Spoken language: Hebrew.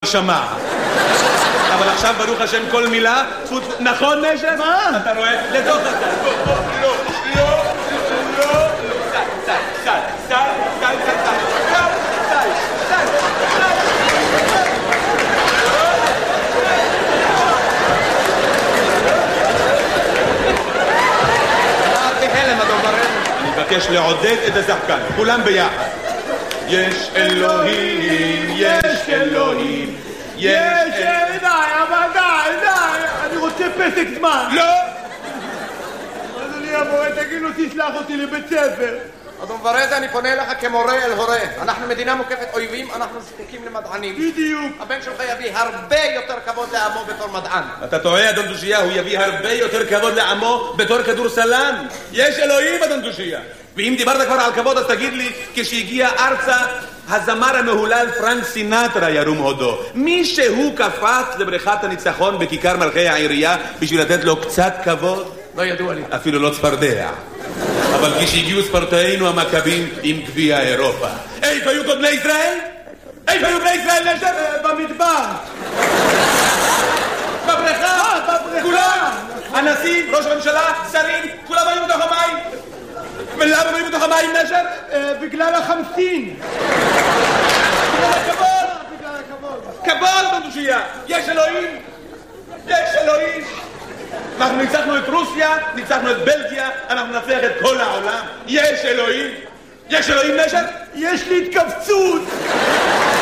שמע. אבל עכשיו ברוך השם כל מילה, נכון נשר? מה? אתה רואה? לתוך הסל. לא, אני מבקש לעודד את השחקן, כולם ביחד. יש אלוהים, יש אלוהים, די, אבל די, אני רוצה פסק זמן. לא! אדוני המורה, תגיד לו תשלח אותי לבית ספר. אדון ורדה, אני פונה אליך כמורה אל הורה. אנחנו מדינה מוקפת אויבים, אנחנו זקוקים למדענים. בדיוק. הבן שלך יביא הרבה יותר כבוד לעמו בתור מדען. אתה טועה, אדון דושיה, הוא יביא הרבה יותר כבוד לעמו בתור כדורסלן. יש אלוהים, אדון דושיה. ואם דיברת כבר על כבוד, אז תגיד לי, כשהגיע ארצה, הזמר המהולל פרנק סינטרה ירום הודו. מי שהוא קפץ לבריכת הניצחון בכיכר מלכי העירייה בשביל לתת לו קצת כבוד? לא ידוע לי. אפילו לא צפרדע. אבל כשהגיעו ספורטאינו המכבים עם גביע אירופה. איפה היו קודמי ישראל? איפה היו בני ישראל נשר? במדבר. בבריכה? כולם? הנשיא, ראש הממשלה, שרים, כולם היו בתוך המים. ולמה היו בתוך המים נשר? בגלל החמסין. בגלל הכבוד. בגלל הכבוד. כבוד בדושייה. יש אלוהים. יש אלוהים. אנחנו ניצחנו את רוסיה, ניצחנו את בלגיה, אנחנו נצליח את כל העולם. יש אלוהים. יש אלוהים נשר? יש לי התכווצות.